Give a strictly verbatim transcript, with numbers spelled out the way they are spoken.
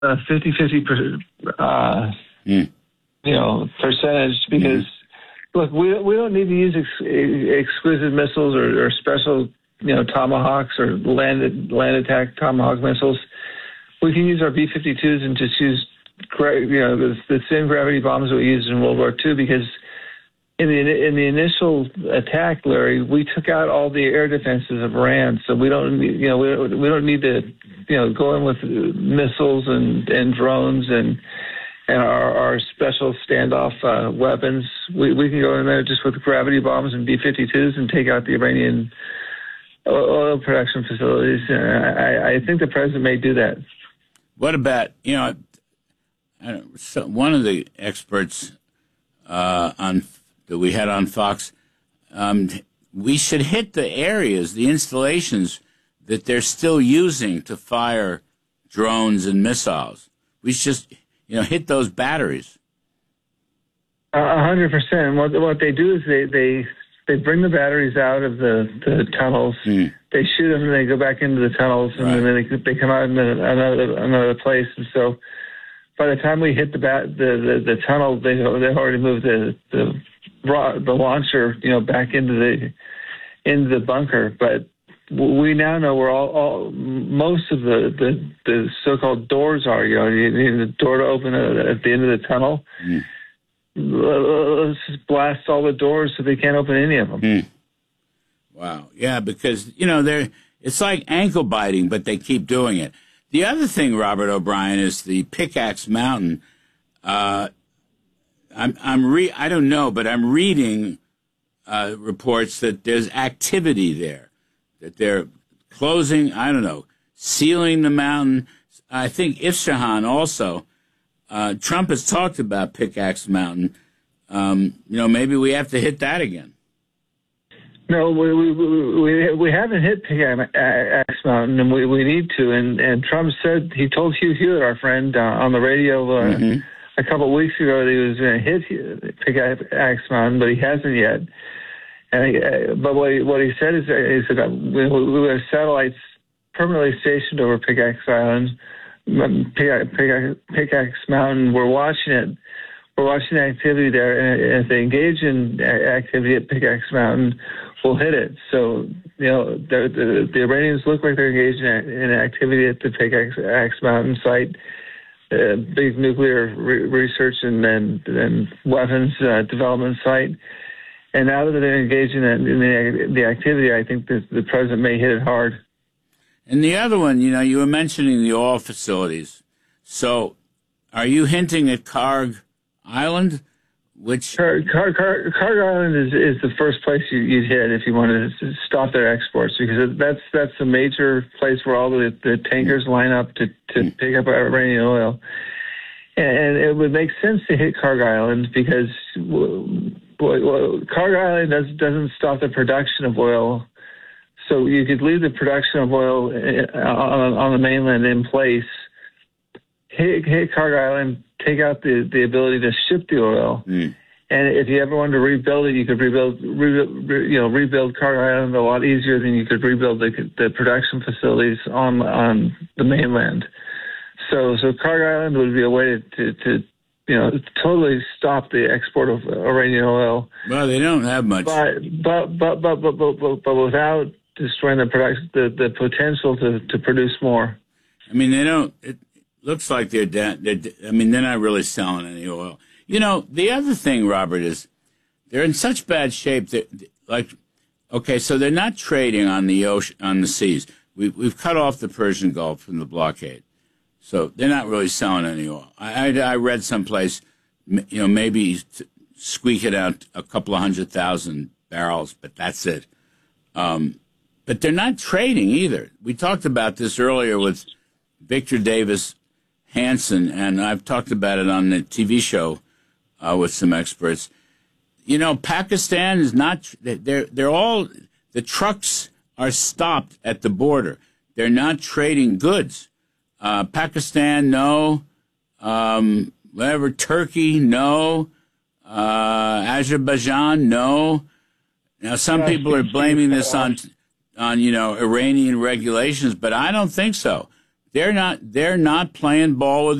a fifty-fifty per, uh, mm. you know, percentage because, mm-hmm. look, we we don't need to use ex- exquisite missiles or, or special, you know, Tomahawks or land land attack Tomahawk missiles. We can use our B fifty-twos and just use, you know, the, the same gravity bombs that we used in World War Two because in the in the initial attack, Larry, we took out all the air defenses of Iran, so we don't, you know, we we don't need to, you know, go in with missiles and, and drones and and our, our special standoff uh, weapons. We we can go in there just with gravity bombs and B fifty-twos and take out the Iranian oil production facilities. I, I think the president may do that. What about, you know, I don't, so one of the experts uh, on that we had on Fox, um, we should hit the areas, the installations that they're still using to fire drones and missiles. We should just, you know, hit those batteries. A hundred percent. What what they do is they, they they bring the batteries out of the, the tunnels. Mm. They shoot them and they go back into the tunnels, and right. then they they come out in another another place. And so, by the time we hit the bat, the, the, the tunnel, they they've already moved the the the launcher, you know, back into the into the bunker. But we now know where all, all most of the, the, the so-called doors are. You know, you need the door to open at the end of the tunnel. Mm. Let's just blast all the doors so they can't open any of them. Mm. Wow. Yeah, because, you know, they're it's like ankle biting, but they keep doing it. The other thing, Robert O'Brien, is the Pickaxe Mountain. Uh, I'm, I'm re- I don't know, but I'm reading uh, reports that there's activity there, that they're closing, I don't know, sealing the mountain. I think Isfahan also. Uh, Trump has talked about Pickaxe Mountain. Um, you know, maybe we have to hit that again. No, we we we, we haven't hit Pickaxe Mountain, and we, we need to. And, and Trump said, he told Hugh Hewitt, our friend, uh, on the radio uh, mm-hmm. a couple of weeks ago that he was going to hit Pickaxe Mountain, but he hasn't yet. And he, uh, but what he, what he said is, is that we, we have satellites permanently stationed over Pickaxe Island. Pickaxe, Pickaxe, Pickaxe Mountain, we're watching it. We're watching the activity there, and if they engage in activity at Pickaxe Mountain, we'll hit it. So, you know, the, the, the Iranians look like they're engaged in, in activity at the Pickaxe Mountain site, uh, big nuclear re- research and, and, and weapons uh, development site. And now that they're engaged in, in the, the activity, I think that the president may hit it hard. And the other one, you know, you were mentioning the oil facilities. So are you hinting at Karg Island? Which Karg, Karg, Karg, Karg Island is, is the first place you, you'd hit if you wanted to stop their exports, because that's that's a major place where all the, the tankers line up to, to pick up Iranian oil. And it would make sense to hit Karg Island because well, well, Karg Island does, doesn't stop the production of oil. So you could leave the production of oil on, on the mainland in place, hit, hit Karg Island, take out the, the ability to ship the oil. Mm. And if you ever wanted to rebuild it, you could rebuild, rebuild re, you know, rebuild Karg Island a lot easier than you could rebuild the, the production facilities on on the mainland. So, so Karg Island would be a way to, to, to you know, totally stop the export of Iranian oil. Well, they don't have much. But but but but but but, but, but without destroying the production, the, the potential to, to produce more. I mean, they don't. It looks like they're, they're. I mean, they're not really selling any oil. You know, the other thing, Robert, is they're in such bad shape that, like, okay, so they're not trading on the ocean, on the seas. We, we've cut off the Persian Gulf from the blockade, so they're not really selling any oil. I, I, I read someplace, you know, maybe squeak it out a couple of hundred thousand barrels, but that's it. Um, But they're not trading either. We talked about this earlier with Victor Davis Hanson, and I've talked about it on the T V show uh, with some experts. You know, Pakistan is not. They're they're all the trucks are stopped at the border. They're not trading goods. Uh, Pakistan, no. Um, whatever. Turkey, no. Uh, Azerbaijan, no. Now, some people are blaming this on. on, you know, Iranian regulations, but I don't think so. They're not. They're not playing ball with